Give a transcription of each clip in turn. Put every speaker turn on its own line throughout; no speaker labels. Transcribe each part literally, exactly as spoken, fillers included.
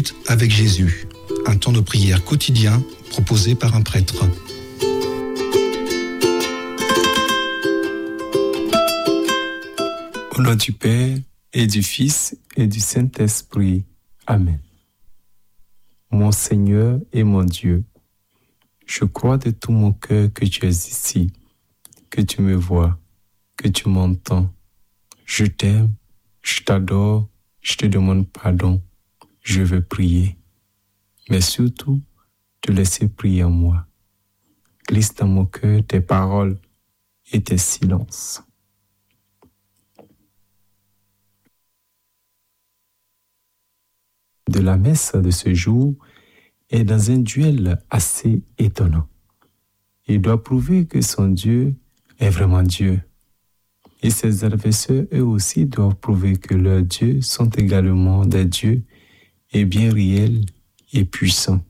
minutes avec Jésus, un temps de prière quotidien proposé par un prêtre.
Au nom du Père et du Fils et du Saint-Esprit. Amen. Mon Seigneur et mon Dieu, je crois de tout mon cœur que tu es ici, que tu me vois, que tu m'entends. Je t'aime, je t'adore, je te demande pardon, je veux prier. Mais surtout, te laisser prier en moi. Glisse dans mon cœur tes paroles et tes silences. De la messe de ce jour est dans un duel assez étonnant. Il doit prouver que son Dieu est vraiment Dieu. Et ses adversaires, eux aussi, doivent prouver que leurs dieux sont également des dieux et bien réels et puissants.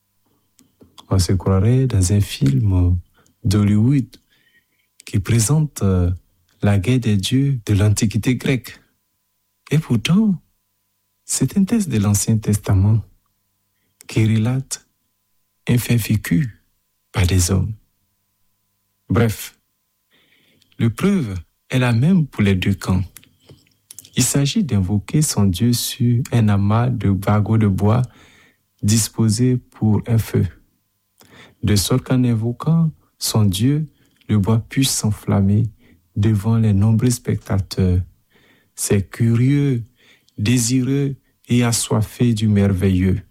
On se croirait dans un film d'Hollywood qui présente la guerre des dieux de l'Antiquité grecque. Et pourtant, c'est un texte de l'Ancien Testament qui relate un fait vécu par des hommes. Bref, l'épreuve est la même pour les deux camps. Il s'agit d'invoquer son Dieu sur un amas de bagots de bois disposés pour un feu, de sorte qu'en invoquant son Dieu, le bois puisse s'enflammer devant les nombreux spectateurs. C'est curieux, désireux et assoiffé du merveilleux.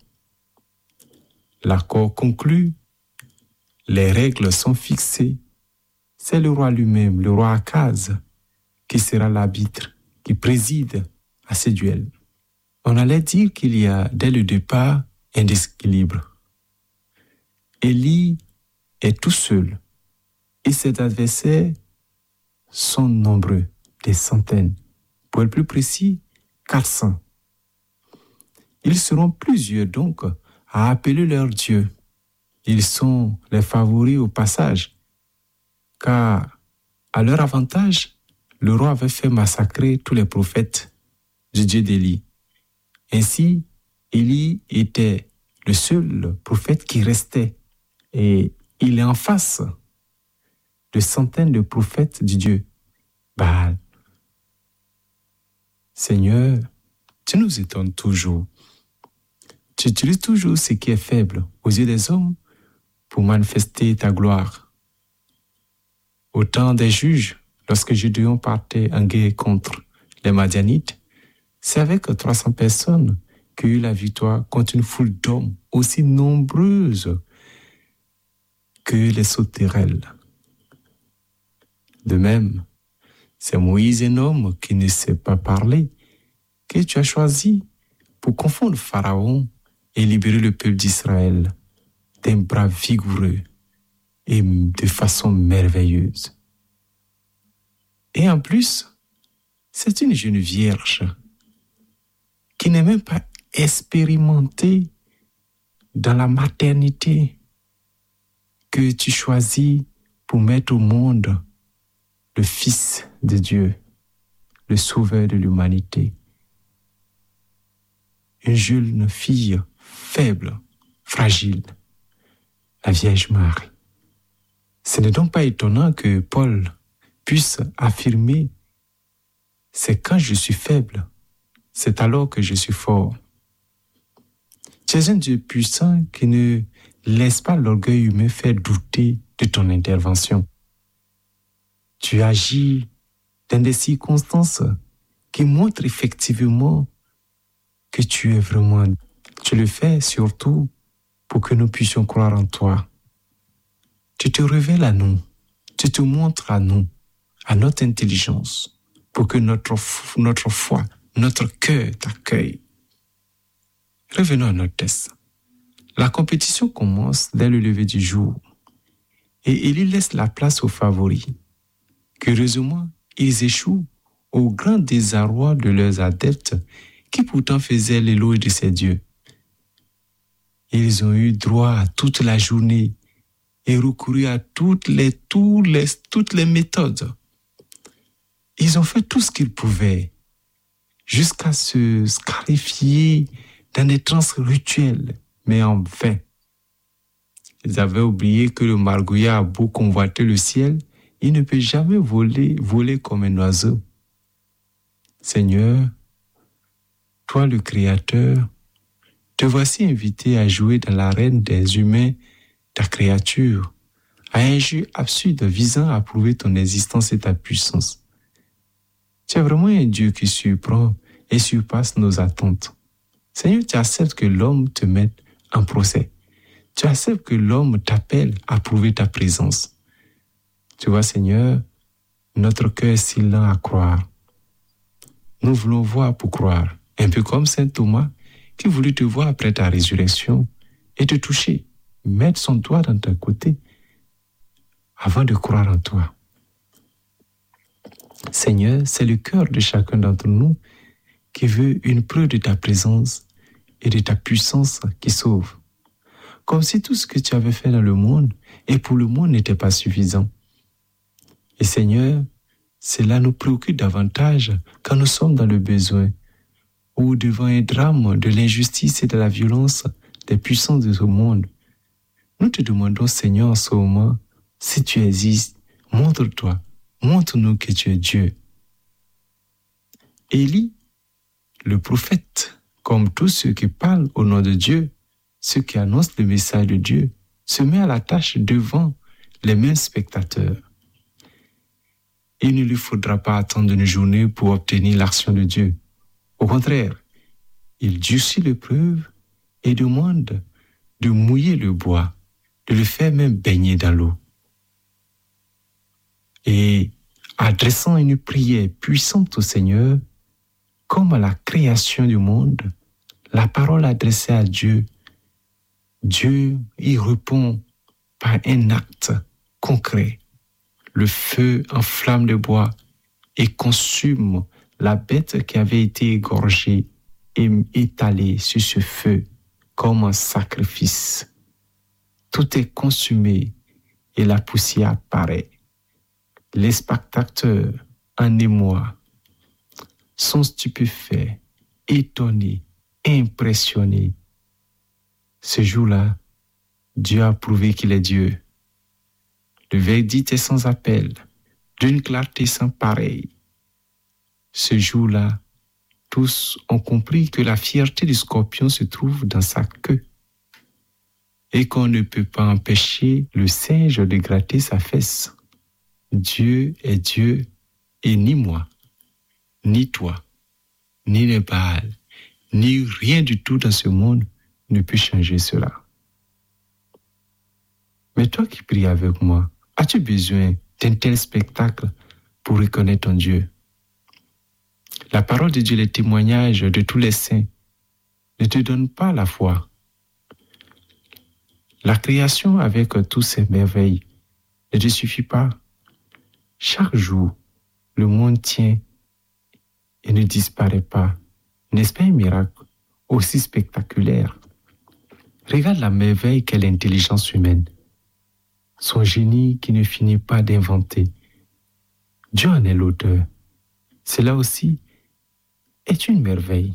L'accord conclu, les règles sont fixées. C'est le roi lui-même, le roi Akaz, qui sera l'arbitre, qui préside à ce duel. On allait dire qu'il y a, dès le départ, un déséquilibre. Élie est tout seul, et ses adversaires sont nombreux, des centaines. Pour être plus précis, quatre cents. Ils seront plusieurs donc à appeler leur Dieu. Ils sont les favoris au passage, car à leur avantage, le roi avait fait massacrer tous les prophètes du Dieu d'Élie. Ainsi, Élie était le seul prophète qui restait et il est en face de centaines de prophètes du Dieu Baal. Seigneur, tu nous étonnes toujours. Tu utilises toujours ce qui est faible aux yeux des hommes pour manifester ta gloire. Au temps des juges, lorsque Gédéon partait en guerre contre les Madianites, c'est avec trois cents personnes qu'il eut la victoire contre une foule d'hommes aussi nombreuses que les sauterelles. De même, c'est Moïse, un homme qui ne sait pas parler, que tu as choisi pour confondre Pharaon et libérer le peuple d'Israël d'un bras vigoureux et de façon merveilleuse. Et en plus, c'est une jeune vierge qui n'est même pas expérimentée dans la maternité que tu choisis pour mettre au monde le Fils de Dieu, le Sauveur de l'humanité. Une jeune fille faible, fragile, la Vierge Marie. Ce n'est donc pas étonnant que Paul puisse affirmer « C'est quand je suis faible, c'est alors que je suis fort ». Tu es un Dieu puissant qui ne laisse pas l'orgueil humain faire douter de ton intervention. Tu agis dans des circonstances qui montrent effectivement que tu es vraiment. Tu le fais surtout pour que nous puissions croire en toi. Tu te révèles à nous, tu te montres à nous, à notre intelligence, pour que notre, notre foi, notre cœur t'accueille. Revenons à notre texte. La compétition commence dès le lever du jour et Élie laisse la place aux favoris. Curieusement, ils échouent au grand désarroi de leurs adeptes qui pourtant faisaient l'éloge de ces dieux. Ils ont eu droit à toute la journée et recouru à toutes les, toutes les, toutes les méthodes. Ils ont fait tout ce qu'ils pouvaient jusqu'à se scarifier dans des transes rituelles, mais en vain. Ils avaient oublié que le margouillat a beau convoiter le ciel, il ne peut jamais voler, voler comme un oiseau. Seigneur, toi le Créateur, te voici invité à jouer dans l'arène des humains, ta créature, à un jeu absurde visant à prouver ton existence et ta puissance. Tu es vraiment un Dieu qui surprend et surpasse nos attentes. Seigneur, tu acceptes que l'homme te mette en procès. Tu acceptes que l'homme t'appelle à prouver ta présence. Tu vois, Seigneur, notre cœur est si lent à croire. Nous voulons voir pour croire, un peu comme saint Thomas qui voulut te voir après ta résurrection et te toucher, mettre son doigt dans ton côté avant de croire en toi. Seigneur, c'est le cœur de chacun d'entre nous qui veut une preuve de ta présence et de ta puissance qui sauve. Comme si tout ce que tu avais fait dans le monde et pour le monde n'était pas suffisant. Et Seigneur, cela nous préoccupe davantage quand nous sommes dans le besoin ou devant un drame de l'injustice et de la violence des puissances de ce monde. Nous te demandons, Seigneur, en ce moment, si tu existes, montre-toi, montre-nous que tu es Dieu. Élie, le prophète, comme tous ceux qui parlent au nom de Dieu, ceux qui annoncent le message de Dieu, se met à la tâche devant les mêmes spectateurs. Il ne lui faudra pas attendre une journée pour obtenir l'action de Dieu. Au contraire, il durcit l'épreuve et demande de mouiller le bois, de le faire même baigner dans l'eau. Et adressant une prière puissante au Seigneur, comme à la création du monde, la parole adressée à Dieu, Dieu y répond par un acte concret. Le feu enflamme le bois et consume la bête qui avait été égorgée et étalée sur ce feu comme un sacrifice. Tout est consumé et la poussière apparaît. Les spectateurs, en émoi, sont stupéfaits, étonnés, impressionnés. Ce jour-là, Dieu a prouvé qu'il est Dieu. Le verdict est sans appel, d'une clarté sans pareille. Ce jour-là, tous ont compris que la fierté du scorpion se trouve dans sa queue et qu'on ne peut pas empêcher le singe de gratter sa fesse. Dieu est Dieu et ni moi, ni toi, ni le Baal, ni rien du tout dans ce monde ne peut changer cela. Mais toi qui pries avec moi, as-tu besoin d'un tel spectacle pour reconnaître ton Dieu? La parole de Dieu, les témoignages de tous les saints, ne te donnent pas la foi. La création avec toutes ses merveilles ne te suffit pas. Chaque jour, le monde tient et ne disparaît pas. N'est-ce pas un miracle aussi spectaculaire? Regarde la merveille qu'est l'intelligence humaine. Son génie qui ne finit pas d'inventer. Dieu en est l'auteur. Cela aussi est une merveille.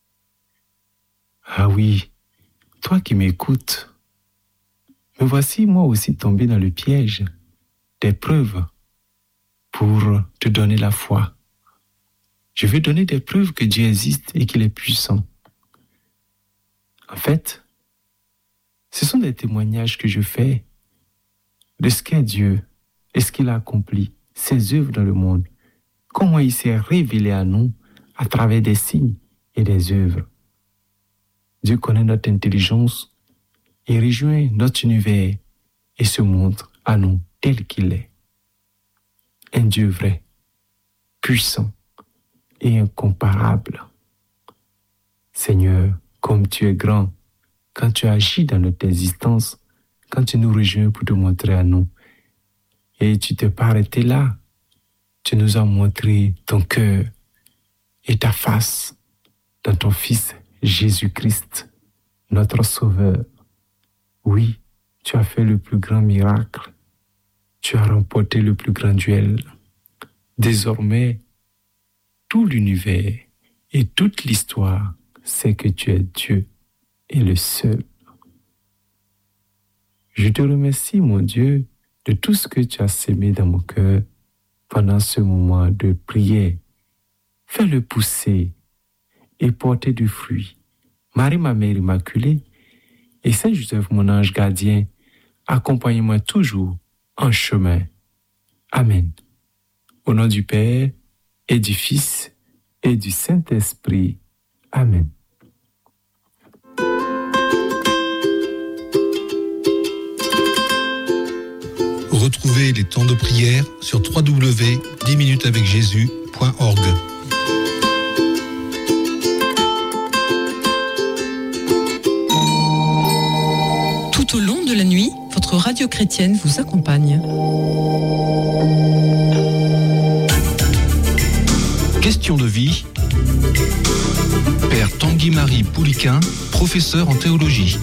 Ah oui, toi qui m'écoutes, me voici moi aussi tombé dans le piège des preuves pour te donner la foi. Je veux donner des preuves que Dieu existe et qu'il est puissant. En fait, ce sont des témoignages que je fais de ce qu'est Dieu et ce qu'il a accompli, ses œuvres dans le monde, comment il s'est révélé à nous à travers des signes et des œuvres. Dieu connaît notre intelligence et rejoint notre univers et se montre à nous tel qu'il est. Un Dieu vrai, puissant et incomparable. Seigneur, comme tu es grand, quand tu agis dans notre existence, quand tu nous rejoins pour te montrer à nous, et tu t'es pas arrêté là, tu nous as montré ton cœur et ta face dans ton Fils Jésus-Christ, notre Sauveur. Oui, tu as fait le plus grand miracle. Tu as remporté le plus grand duel. Désormais, tout l'univers et toute l'histoire c'est que tu es Dieu et le seul. Je te remercie, mon Dieu, de tout ce que tu as sémé dans mon cœur pendant ce moment de prière. Fais-le pousser et porter du fruit. Marie, ma mère immaculée, et Saint-Joseph, mon ange gardien, accompagne-moi toujours en chemin. Amen. Au nom du Père, et du Fils, et du Saint-Esprit. Amen.
Retrouvez les temps de prière sur w w w point dix minutes avec jésus point org.
Tout au long de la nuit, votre radio chrétienne vous accompagne.
Question de vie. Père Tanguy-Marie Pouliquin, professeur en théologie.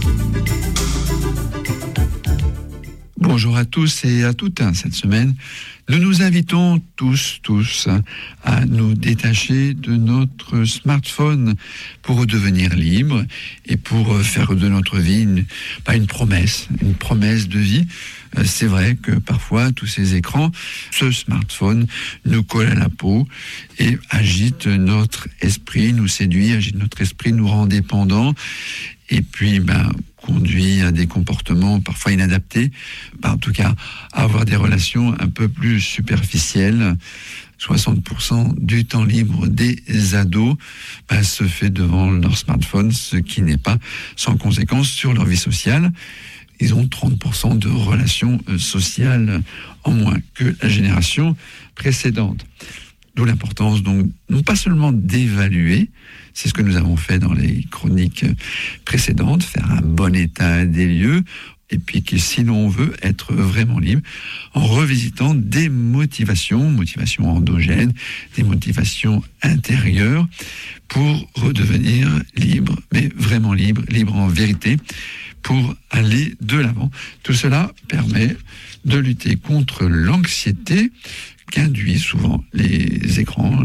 Bonjour à tous et à toutes. Cette semaine, nous nous invitons tous, tous à nous détacher de notre smartphone pour devenir libres et pour faire de notre vie une, pas une promesse, une promesse de vie. C'est vrai que parfois, tous ces écrans, ce smartphone nous colle à la peau et agite notre esprit, nous séduit, agite notre esprit, nous rend dépendants. Et puis, ben, conduit à des comportements parfois inadaptés, ben, en tout cas, à avoir des relations un peu plus superficielles. soixante pour cent du temps libre des ados ben, se fait devant leur smartphone, ce qui n'est pas sans conséquence sur leur vie sociale. Ils ont trente pour cent de relations sociales en moins que la génération précédente. D'où l'importance, donc, non pas seulement d'évaluer, c'est ce que nous avons fait dans les chroniques précédentes, faire un bon état des lieux, et puis que si l'on veut être vraiment libre, en revisitant des motivations, motivations endogènes, des motivations intérieures, pour redevenir libre, mais vraiment libre, libre en vérité, pour aller de l'avant. Tout cela permet de lutter contre l'anxiété qu'induisent souvent les écrans,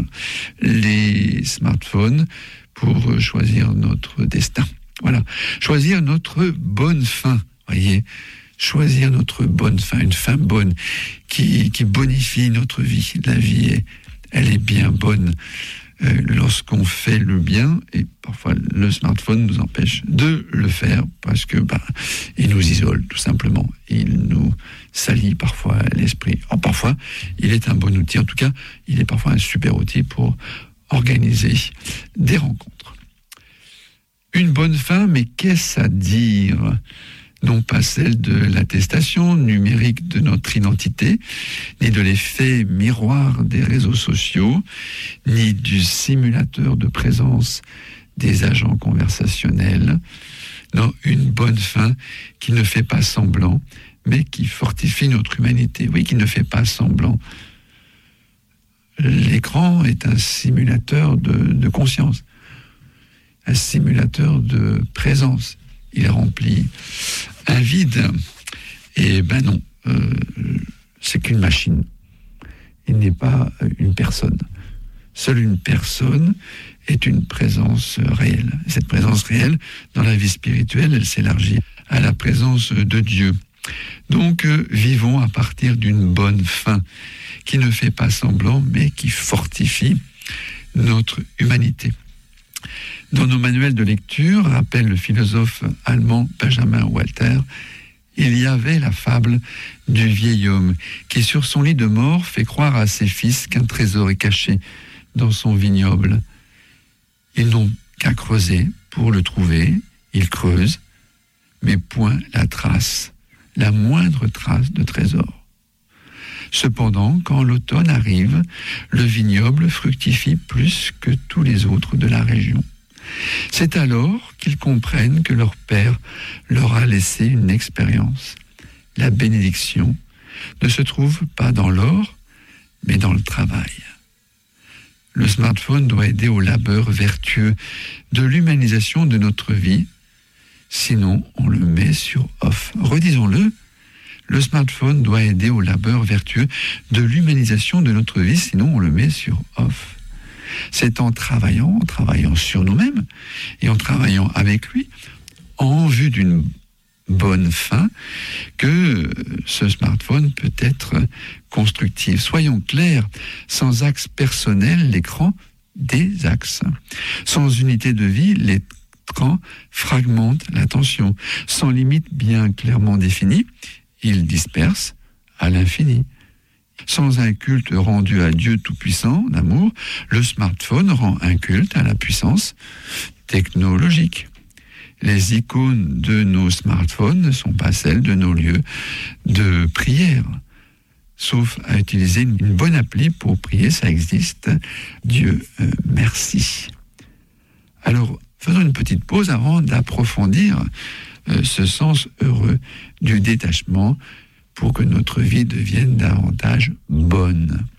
les smartphones, pour choisir notre destin. Voilà, choisir notre bonne fin, voyez, choisir notre bonne fin, une fin bonne qui, qui bonifie notre vie. La vie, est, elle est bien bonne euh, lorsqu'on fait le bien, et parfois le smartphone nous empêche de le faire parce que bah, il nous isole tout simplement, il nous salit parfois l'esprit. Alors, parfois, il est un bon outil, en tout cas, il est parfois un super outil pour organiser des rencontres. Une bonne fin, mais qu'est-ce à dire ? Non pas celle de l'attestation numérique de notre identité, ni de l'effet miroir des réseaux sociaux, ni du simulateur de présence des agents conversationnels. Non, une bonne fin qui ne fait pas semblant, mais qui fortifie notre humanité. Oui, qui ne fait pas semblant. L'écran est un simulateur de, de conscience, un simulateur de présence. Il remplit un vide. Et ben non, euh, c'est qu'une machine. Il n'est pas une personne. Seule une personne est une présence réelle. Cette présence réelle, dans la vie spirituelle, elle s'élargit à la présence de Dieu. Donc, euh, vivons à partir d'une bonne fin qui ne fait pas semblant, mais qui fortifie notre humanité. Dans nos manuels de lecture, rappelle le philosophe allemand Benjamin Walter, il y avait la fable du vieil homme qui, sur son lit de mort, fait croire à ses fils qu'un trésor est caché dans son vignoble. Ils n'ont qu'à creuser pour le trouver, ils creusent, mais point la trace, la moindre trace de trésor. Cependant, quand l'automne arrive, le vignoble fructifie plus que tous les autres de la région. C'est alors qu'ils comprennent que leur père leur a laissé une expérience. La bénédiction ne se trouve pas dans l'or, mais dans le travail. Le smartphone doit aider au labeur vertueux de l'humanisation de notre vie, sinon on le met sur off. Redisons-le, le smartphone doit aider au labeur vertueux de l'humanisation de notre vie, sinon on le met sur off. C'est en travaillant, en travaillant sur nous-mêmes et en travaillant avec lui, en vue d'une bonne fin, que ce smartphone peut être constructif. Soyons clairs, sans axe personnel, l'écran désaxe. Sans unité de vie, l'écran fragmente l'attention. Sans limite bien clairement définie, il disperse à l'infini. Sans un culte rendu à Dieu Tout-Puissant, d'amour, le smartphone rend un culte à la puissance technologique. Les icônes de nos smartphones ne sont pas celles de nos lieux de prière. Sauf à utiliser une bonne appli pour prier, ça existe. Dieu euh, merci. Alors, faisons une petite pause avant d'approfondir euh, ce sens heureux du détachement pour que notre vie devienne davantage bonne.